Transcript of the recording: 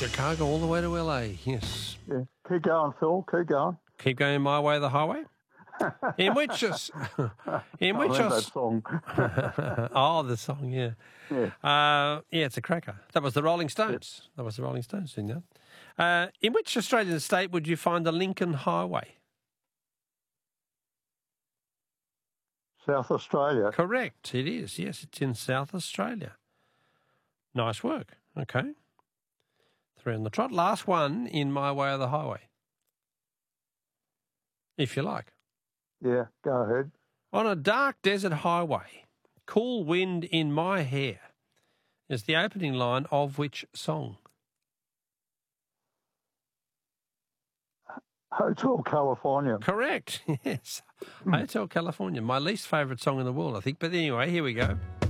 Chicago all the way to LA, yes. Yeah. Keep going, Phil. Keep going. Keep going my way, the highway. In which that song. oh, the song, yeah. Yeah. It's a cracker. That was the Rolling Stones. That was the Rolling Stones doing that. In which Australian state would you find the Lincoln Highway? South Australia. Correct, it is. Yes, it's in South Australia. Nice work. Okay. 3 on the trot. Last one in my way of the highway, if you like. Yeah, go ahead. On a dark desert highway, cool wind in my hair is the opening line of which song? Hotel California. Correct, yes. Hotel California, my least favourite song in the world, I think. But anyway, here we go.